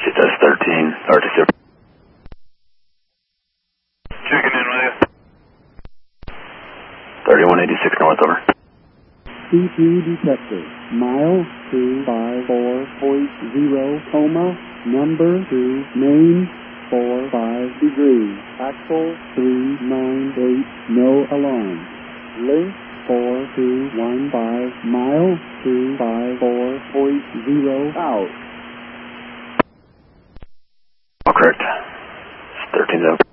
She says 13, or to zero. Checking in with you. 3186 north, over. C2 detector, mile 254.0, coma, number 2, main 45 degrees, axle 398, no alarm. Length 4215, mile 254.0, out. All correct. 13 0.